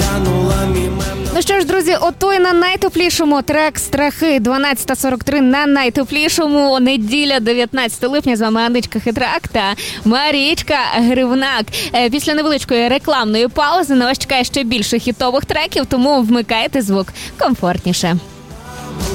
Ну що ж, друзі, ото й на найтеплішому трек «Страхи». 12:43 на найтеплішому. Неділя, 19 липня. З вами Анечка Хитрак та Марічка Гривнак. Після невеличкої рекламної паузи на вас чекає ще більше хітових треків, тому вмикайте звук комфортніше.